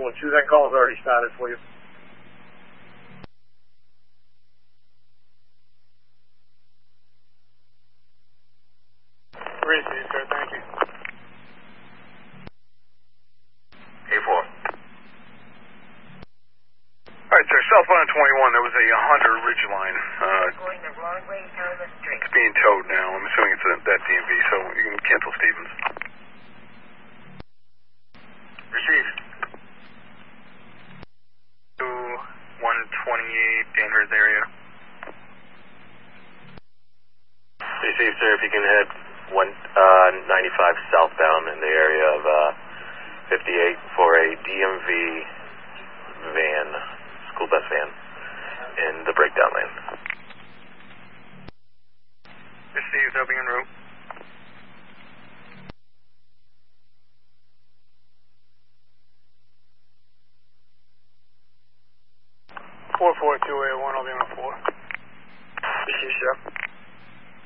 612, that call's already started for you. Received, sir, thank you. A4. Alright, sir, southbound 21, there was a Hunter Ridgeline. Going the wrong way down the street. It's being towed now. I'm assuming it's that DMV, so you can cancel Stevens. Received. 128, dangerous area. Received, sir, if you can head 95 southbound in the area of 58 for a DMV van, school bus van, in the breakdown lane. Received, I'll be en route. Four 4 281, I'll be on 4.